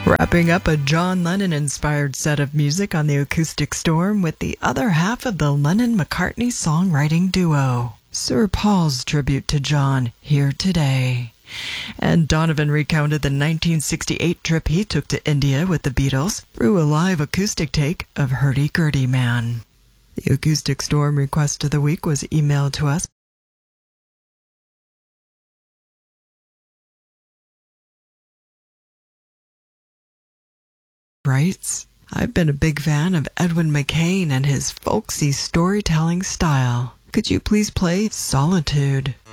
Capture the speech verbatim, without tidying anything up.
Wrapping up a John Lennon-inspired set of music on the Acoustic Storm with the other half of the Lennon-McCartney songwriting duo, Sir Paul's tribute to John, Here Today. And Donovan recounted the nineteen sixty-eight trip he took to India with the Beatles through a live acoustic take of Hurdy Gurdy Man. The Acoustic Storm request of the week was emailed to us writes, I've been a big fan of Edwin McCain and his folksy storytelling style. Could you please play Solitude?